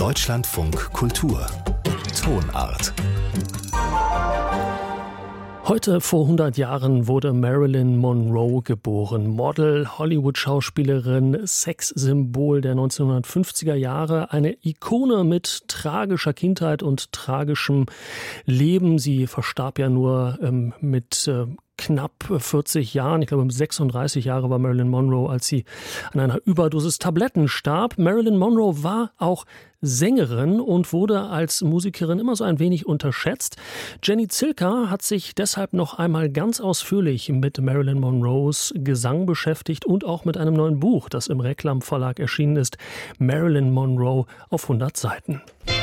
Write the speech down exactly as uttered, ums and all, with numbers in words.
Deutschlandfunk Kultur Tonart. Heute vor hundert Jahren wurde Marilyn Monroe geboren. Model, Hollywood-Schauspielerin, Sexsymbol der neunzehnhundertfünfziger Jahre. Eine Ikone mit tragischer Kindheit und tragischem Leben. Sie verstarb ja nur ähm, mit äh, knapp vierzig Jahren, ich glaube sechsunddreißig Jahre war Marilyn Monroe, als sie an einer Überdosis Tabletten starb. Marilyn Monroe war auch Sängerin und wurde als Musikerin immer so ein wenig unterschätzt. Jenny Zilka hat sich deshalb noch einmal ganz ausführlich mit Marilyn Monroes Gesang beschäftigt und auch mit einem neuen Buch, das im Reklam Verlag erschienen ist, Marilyn Monroe auf hundert Seiten.